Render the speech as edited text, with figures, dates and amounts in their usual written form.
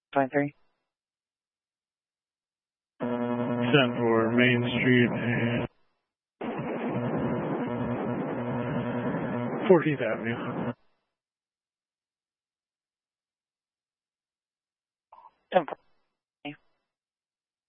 23. 10 for Main Street and 14th Avenue. 10 4.